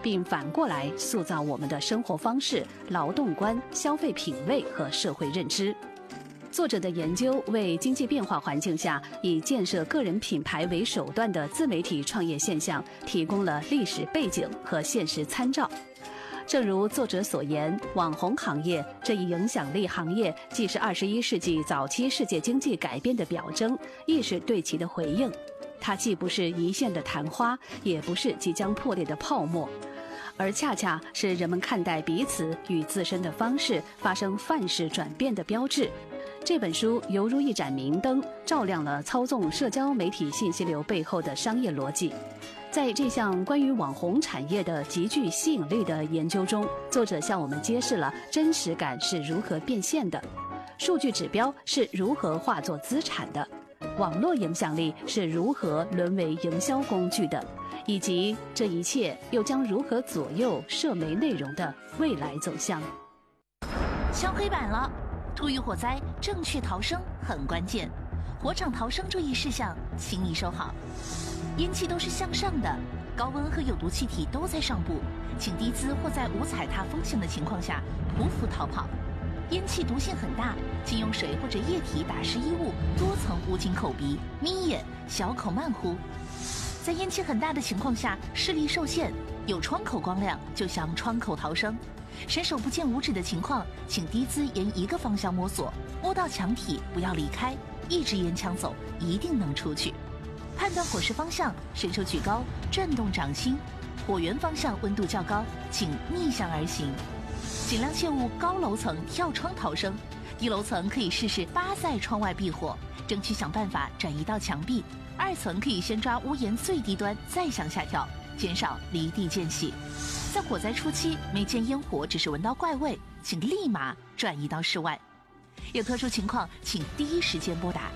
并反过来塑造我们的生活方式、劳动观、消费品味和社会认知。作者的研究为经济变化环境下以建设个人品牌为手段的自媒体创业现象提供了历史背景和现实参照。正如作者所言，网红行业这一影响力行业既是21世纪早期世界经济改变的表征，亦是对其的回应。它既不是一线的昙花，也不是即将破裂的泡沫，而恰恰是人们看待彼此与自身的方式发生范式转变的标志。这本书犹如一盏明灯，照亮了操纵社交媒体信息流背后的商业逻辑。在这项关于网红产业的极具吸引力的研究中，作者向我们揭示了真实感是如何变现的，数据指标是如何化作资产的，网络影响力是如何沦为营销工具的，以及这一切又将如何左右社媒内容的未来走向。 敲黑板了，突遇火灾，正确逃生很关键。火场逃生注意事项，请你收好。烟气都是向上的，高温和有毒气体都在上部，请低姿或在无踩踏风险的情况下匍匐逃跑。烟气毒性很大，请用水或者液体打湿衣物，多层捂紧口鼻，眯眼，小口慢呼。在烟气很大的情况下，视力受限，有窗口光亮就向窗口逃生。伸手不见五指的情况，请低姿沿一个方向摸索，摸到墙体不要离开，一直沿墙走，一定能出去。判断火势方向，伸手举高，转动掌心。火源方向温度较高，请逆向而行。尽量切勿高楼层跳窗逃生，低楼层可以试试扒在窗外避火，争取想办法转移到墙壁。2层可以先抓屋檐最低端，再向下跳，减少离地间隙。在火灾初期没见烟火，只是闻到怪味，请立马转移到室外。有特殊情况，请第一时间拨打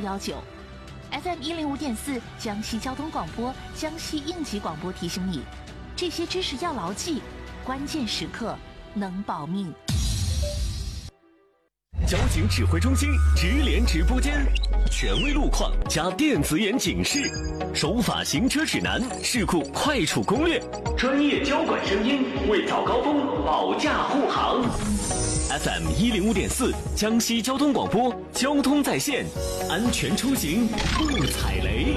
119。FM 105.4江西交通广播、江西应急广播提醒你，这些知识要牢记，关键时刻能保命。 交警指挥中心直连直播间，权威路况加电子眼警示，守法行车指南，事故快处攻略，专业交管声音为早高峰保驾护航。FM 105.4江西交通广播，交通在线，安全出行不踩雷。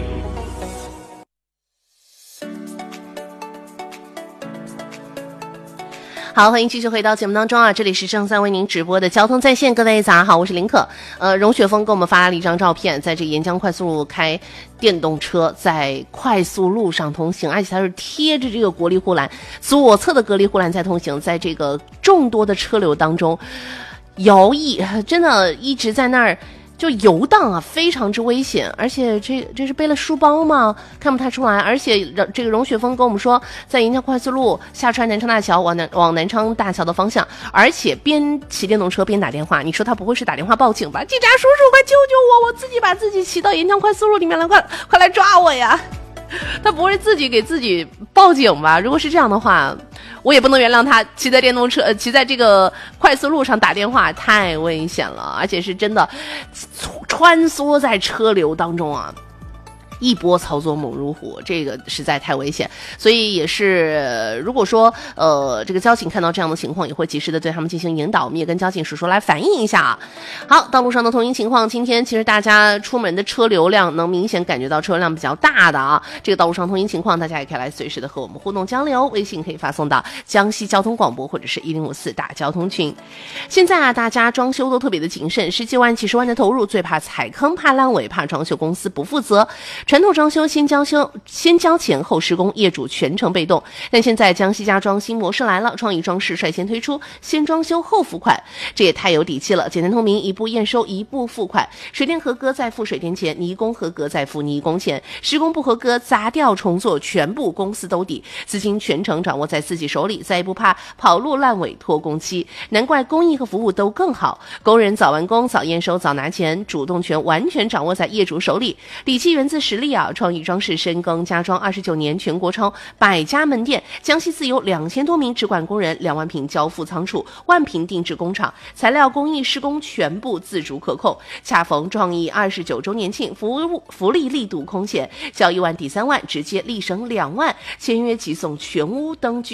好，欢迎继续回到节目当中啊！这里是正在为您直播的交通在线，各位早上好，我是林可。荣雪峰给我们发来了一张照片，在这个沿江快速路开电动车在快速路上通行，而且它是贴着这个国立护栏，左侧的隔离护栏在通行，在这个众多的车流当中摇曳，真的一直在那儿就游荡啊，非常之危险。而且这是背了书包吗？看不太出来。而且这个荣雪峰跟我们说，在沿江快速路下穿南昌大桥往南昌大桥的方向，而且边骑电动车边打电话。你说他不会是打电话报警吧？警察叔叔快救救我，我自己把自己骑到沿江快速路里面了，快来抓我呀。他不会自己给自己报警吧？如果是这样的话，我也不能原谅他骑在骑在这个快速路上打电话，太危险了，而且是真的穿梭在车流当中啊，一波操作猛如虎，这个实在太危险。所以也是如果说这个交警看到这样的情况，也会及时的对他们进行引导，我们也跟交警叔叔来反映一下啊。好，道路上的通行情况，今天其实大家出门的车流量能明显感觉到车流量比较大的啊，这个道路上通行情况大家也可以来随时的和我们互动交流，微信可以发送到江西交通广播或者是1054大交通群。现在啊，大家装修都特别的谨慎，10几万几十万的投入，最怕踩坑怕烂尾，怕装修公司不负责。传统装修先交钱后施工，业主全程被动。但现在江西家装新模式来了，创意装饰率先推出先装修后付款，这也太有底气了，简单透明，一步验收一步付款，水电合格再付水电钱，泥工合格再付泥工钱，施工不合格砸掉重做，全部公司兜底，资金全程掌握在自己手里，再也不怕跑路烂尾拖工期。难怪工艺和服务都更好，工人早完工早验收早拿钱，主动权完全掌握在业主手里。底气源自实力啊！创意装饰深耕家装29年，全国超100家门店，江西自有2000多名直管工人，2万平交付仓储，1万平定制工厂，材料工艺施工全部自主可控。恰逢创意29周年庆，福利力度空前，交1万抵3万，直接立省2万，签约即送全屋灯具。